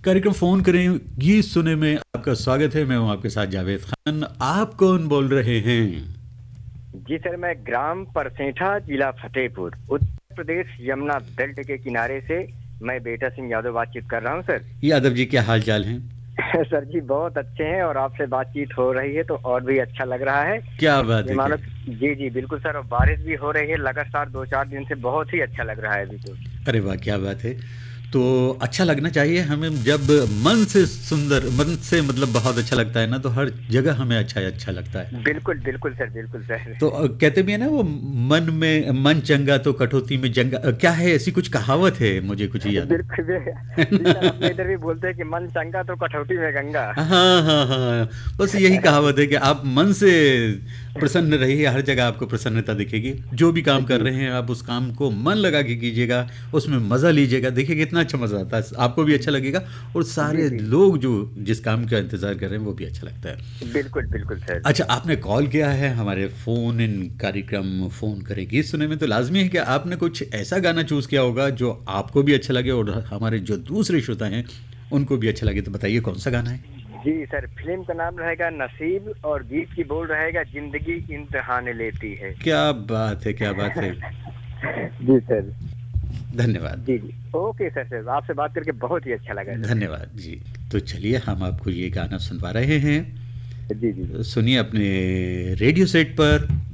कार्यक्रम फ़ोन करें गीत सुने में आपका स्वागत है। मैं हूं आपके साथ जावेद खान। आप कौन बोल रहे हैं? जी सर, मैं ग्राम परसेठा, जिला फतेहपुर, उत्तर प्रदेश, यमुना बेल्ट के किनारे से मैं बेटा सिंह यादव बातचीत कर रहा हूं सर। यादव जी, क्या हाल चाल हैं? सर जी बहुत अच्छे हैं और आपसे बातचीत हो रही है तो और भी अच्छा लग रहा है। क्या बात ये है, क्या? मानो जी जी बिल्कुल सर, और बारिश भी हो रही है लगातार 2-4 दिन से, बहुत ही अच्छा लग रहा है अभी तो। अरे वाह, क्या बात है। तो अच्छा लगना चाहिए हमें। जब मन से सुंदर, मन से मतलब बहुत अच्छा लगता है ना, तो हर जगह हमें अच्छा अच्छा लगता है। बिल्कुल बिल्कुल सर, बिल्कुल सर। तो कहते भी है ना वो, मन चंगा तो कटौती में जंगा, क्या है ऐसी कुछ कहावत है, मुझे कुछ याद बिल्कुल जी सर, अपने इधर भी बोलते हैं कि मन चंगा तो कटौती में गंगा। हाँ हाँ हाँ, बस यही कहावत है कि आप मन से प्रसन्न रहिए, हर जगह आपको प्रसन्नता दिखेगी। जो भी काम कर जी रहे हैं आप उस काम को मन लगा के कीजिएगा, उसमें मज़ा लीजिएगा, देखिए कितना अच्छा मज़ा आता है, आपको भी अच्छा लगेगा और जी सारे जी लोग जो जिस काम का इंतज़ार कर रहे हैं वो भी अच्छा लगता है। बिल्कुल बिल्कुल सर। अच्छा, आपने कॉल किया है हमारे फ़ोन इन कार्यक्रम फ़ोन करें गीत सुने में, तो लाजमी है कि आपने कुछ ऐसा गाना चूज़ किया होगा जो आपको भी अच्छा लगे और हमारे जो दूसरे श्रोता हैं उनको भी अच्छा लगे। तो बताइए कौन सा गाना है? जी सर, फिल्म का नाम रहेगा नसीब और गीत की बोल रहेगा जिंदगी इम्तिहान लेती है। क्या बात है, क्या बात है। जी सर। धन्यवाद। जी जी ओके सर, सर आपसे बात करके बहुत ही अच्छा लगा सर। धन्यवाद जी। तो चलिए हम आपको ये गाना सुनवा रहे हैं। जी जी सुनिए अपने रेडियो सेट पर।